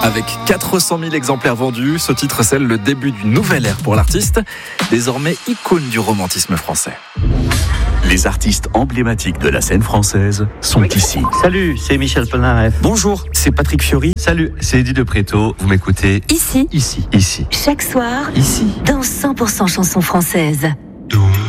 Avec 400 000 exemplaires vendus, ce titre scelle le début d'une nouvelle ère pour l'artiste, désormais icône du romantisme français. Les artistes emblématiques de la scène française sont ici. Salut, c'est Michel Polnareff. Bonjour, c'est Patrick Fiori. Salut, c'est Eddie de Préto. Vous m'écoutez Ici, ici. chaque soir, Ici. dans 100% chansons françaises.